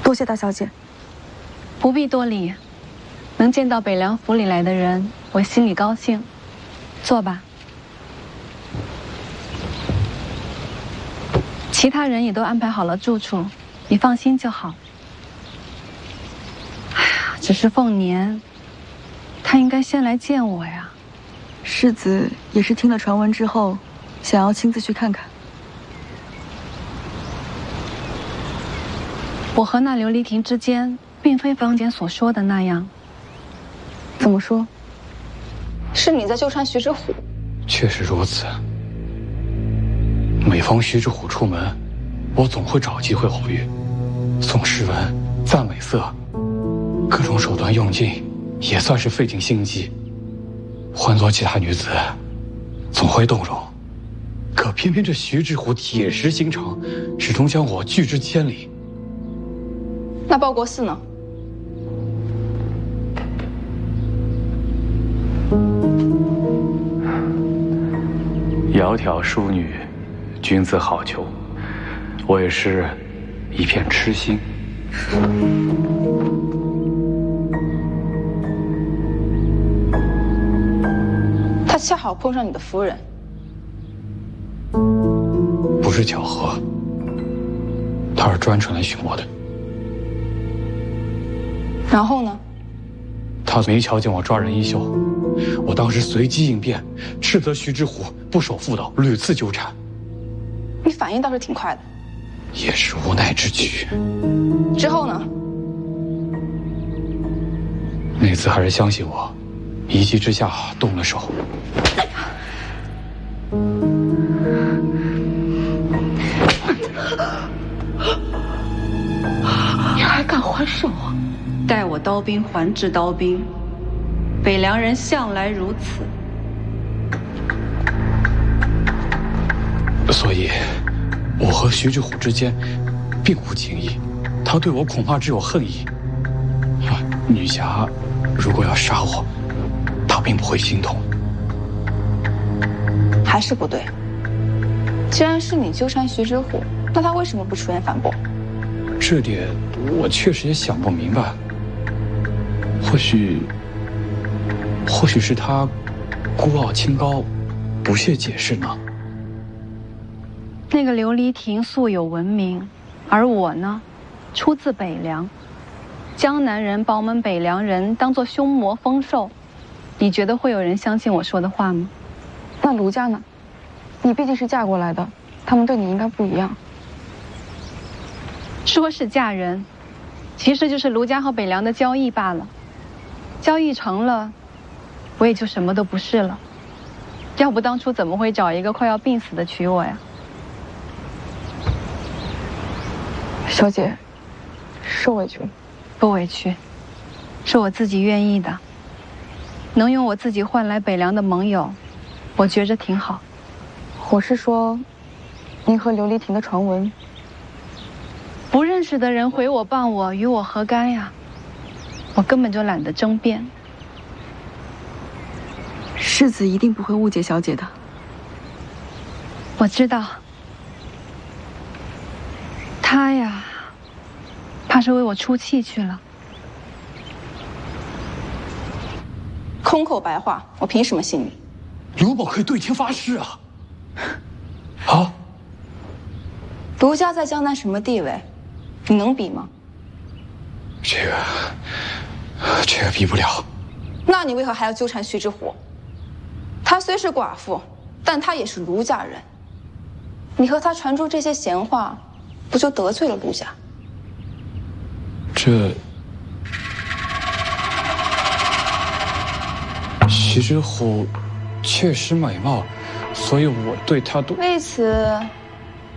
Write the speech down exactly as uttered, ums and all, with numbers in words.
多谢大小姐。 不必多礼，能见到北凉府里来的人，我心里高兴。坐吧。其他人也都安排好了住处，你放心就好。哎呀，只是凤年，他应该先来见我呀。 世子也是听了传闻之后，想要亲自去看看。 我和那琉璃亭之间，并非坊间所说的那样。 怎么说？ 是你在纠缠徐之虎？ 确实如此。每逢徐之虎出门，我总会找机会偶遇，送诗文、赞美色，各种手段用尽，也算是费尽心机。换做其他女子，总会动容，可偏偏这徐之虎铁石心肠，始终将我拒之千里。 那报国寺呢？ 窈窕淑女，君子好逑。我也是一片痴心。 他恰好碰上你的夫人， 不是巧合，他是专程来寻我的。 然后呢？ 他没瞧见我抓人衣袖，我当时随机应变，斥责徐之虎不守妇道，屡次纠缠。 你反应倒是挺快的。 也是无奈之举。 之后呢？ 那次还是相信我，一气之下动了手。 你还敢还手啊？待我刀兵还治刀兵，北凉人向来如此。 所以，我和徐之虎之间并无情谊，他对我恐怕只有恨意。啊，女侠如果要杀我，他并不会心痛。 还是不对。既然是你纠缠徐之虎，那他为什么不出言反驳？ 这点我确实也想不明白。或许，或许是他孤傲清高，不屑解释呢。 那个琉璃亭素有闻名，而我呢，出自北凉，江南人把我们北凉人当作凶魔疯兽，你觉得会有人相信我说的话吗？ 那卢家呢？你毕竟是嫁过来的，他们对你应该不一样。 说是嫁人，其实就是卢家和北凉的交易罢了。交易成了，我也就什么都不是了。要不当初怎么会找一个快要病死的娶我呀？ 小姐，受委屈了。 不委屈，是我自己愿意的。能用我自己换来北凉的盟友，我觉着挺好。 我是说，您和琉璃亭的传闻。 不认识的人毁我谤我，与我何干呀？我根本就懒得争辩。 世子一定不会误解小姐的。 我知道，他呀，怕是为我出气去了。 空口白话，我凭什么信你？ 卢某可以对天发誓啊！啊！ 卢家在江南什么地位？你能比吗？ 这个，这个比不了。 那你为何还要纠缠徐之虎？她虽是寡妇，但她也是卢家人。你和她传出这些闲话，不就得罪了卢家？ 这徐之虎确实美貌，所以我对他都…… 为此，